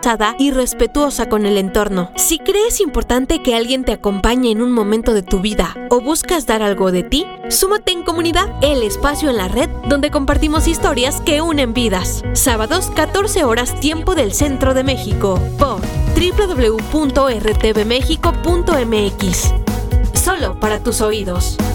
y respetuosa con el entorno. Si crees importante que alguien te acompañe en un momento de tu vida o buscas dar algo de ti, súmate en Comunidad, el espacio en la red donde compartimos historias que unen vidas. Sábados, 14 horas, tiempo del Centro de México, por www.rtvmexico.mx. Solo para tus oídos.